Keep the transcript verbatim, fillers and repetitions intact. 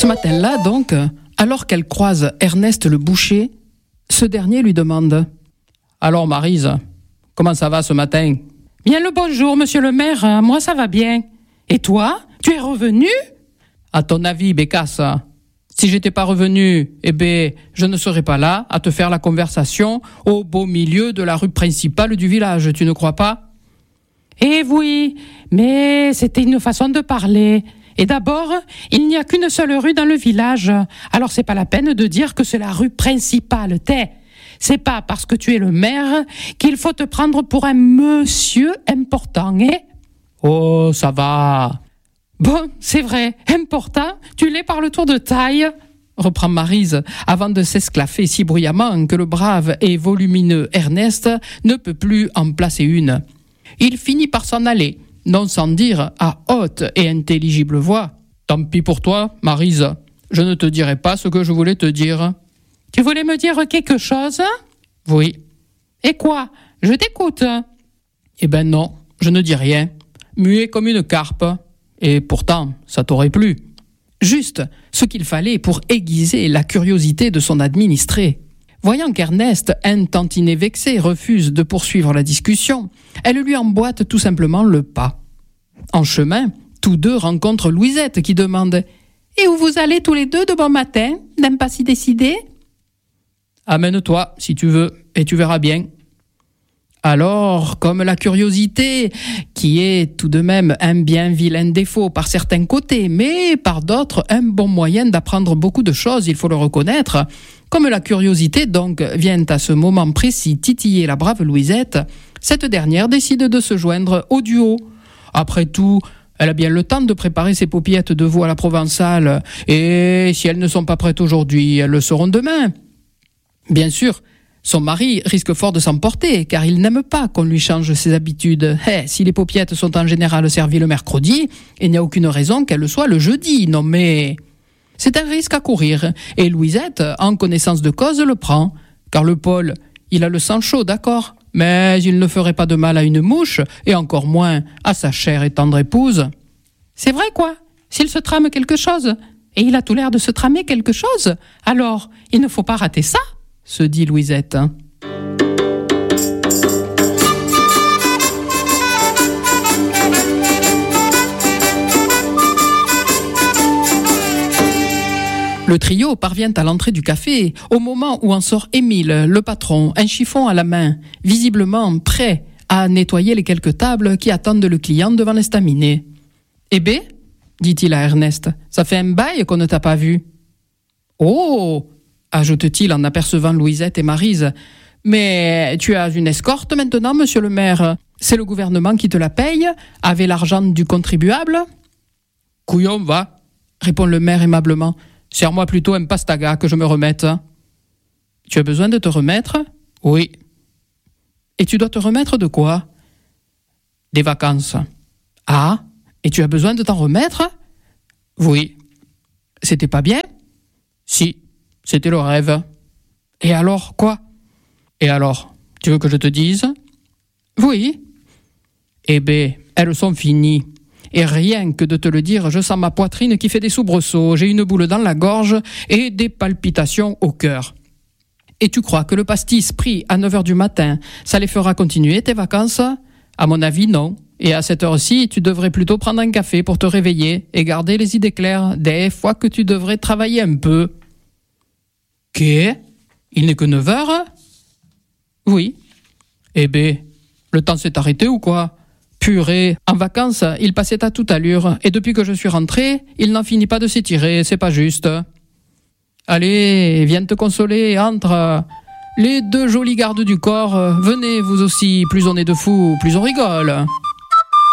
matin-là, donc, alors qu'elle croise Ernest le boucher, ce dernier lui demande « Alors, Maryse, comment ça va ce matin ?»« Bien le bonjour, monsieur le maire, moi ça va bien. Et toi, tu es revenu ?»« À ton avis, Bécasse, si j'étais pas revenu, eh ben, je ne serais pas là à te faire la conversation au beau milieu de la rue principale du village, tu ne crois pas ?» Eh oui, mais c'était une façon de parler. Et d'abord, il n'y a qu'une seule rue dans le village. Alors c'est pas la peine de dire que c'est la rue principale, t'es. C'est pas parce que tu es le maire qu'il faut te prendre pour un monsieur important, hein? Oh, ça va. Bon, c'est vrai, important, tu l'es par le tour de taille, reprend Maryse, avant de s'esclaffer si bruyamment que le brave et volumineux Ernest ne peut plus en placer une. Il finit par s'en aller, non sans dire à haute et intelligible voix « Tant pis pour toi, Maryse, je ne te dirai pas ce que je voulais te dire. » « Tu voulais me dire quelque chose ?»« Oui. »« Et quoi ? Je t'écoute. »« Eh ben non, je ne dis rien. Muet comme une carpe. Et pourtant, ça t'aurait plu. » Juste ce qu'il fallait pour aiguiser la curiosité de son administré. Voyant qu'Ernest, un tantinet vexé, refuse de poursuivre la discussion, elle lui emboîte tout simplement le pas. En chemin, tous deux rencontrent Louisette qui demande « Et où vous allez tous les deux de bon matin, n'aime pas si décidé ?»« Amène-toi, si tu veux, et tu verras bien. » Alors, comme la curiosité, qui est tout de même un bien vilain défaut par certains côtés, mais par d'autres un bon moyen d'apprendre beaucoup de choses, il faut le reconnaître, comme la curiosité donc vient à ce moment précis titiller la brave Louisette, cette dernière décide de se joindre au duo. Après tout, elle a bien le temps de préparer ses paupiètes de veau à la provençale, et si elles ne sont pas prêtes aujourd'hui, elles le seront demain. Bien sûr, son mari risque fort de s'emporter, car il n'aime pas qu'on lui change ses habitudes. Eh, si les paupiettes sont en général servies le mercredi, il n'y a aucune raison qu'elles le soient le jeudi. Non mais... C'est un risque à courir, et Louisette, en connaissance de cause, le prend. Car le Paul, il a le sang chaud, d'accord, mais il ne ferait pas de mal à une mouche, et encore moins à sa chère et tendre épouse. C'est vrai quoi, s'il se trame quelque chose, et il a tout l'air de se tramer quelque chose, alors il ne faut pas rater ça, se dit Louisette. Le trio parvient à l'entrée du café au moment où en sort Émile, le patron, un chiffon à la main, visiblement prêt à nettoyer les quelques tables qui attendent le client devant l'estaminet. « Eh bé, dit-il à Ernest, ça fait un bail qu'on ne t'a pas vu. »« Oh !» ajoute-t-il en apercevant Louisette et Maryse. « Mais tu as une escorte maintenant, monsieur le maire. C'est le gouvernement qui te la paye, avec l'argent du contribuable ?»« Couillon, va, répond le maire aimablement. Serre-moi plutôt un pastaga que je me remette. »« Tu as besoin de te remettre ? » ?»« Oui. »« Et tu dois te remettre de quoi ? » ?»« Des vacances. »« Ah, et tu as besoin de t'en remettre ? » ?»« Oui. »« C'était pas bien ? » ?»« Si. C'était le rêve. »« Et alors, quoi ? » ?»« Et alors, tu veux que je te dise ? » ?»« Oui. »« Eh ben, elles sont finies. Et rien que de te le dire, je sens ma poitrine qui fait des soubresauts, j'ai une boule dans la gorge et des palpitations au cœur. Et tu crois que le pastis pris à neuf heures du matin, ça les fera continuer tes vacances ? À mon avis, non. Et à cette heure-ci, tu devrais plutôt prendre un café pour te réveiller et garder les idées claires, des fois que tu devrais travailler un peu. Qu'est ? Il n'est que neuf heures ? Oui. Eh ben, le temps s'est arrêté ou quoi ? Purée, en vacances, il passait à toute allure, et depuis que je suis rentré, il n'en finit pas de s'étirer, c'est pas juste. Allez, viens te consoler, entre. Les deux jolis gardes du corps, venez vous aussi, plus on est de fous, plus on rigole.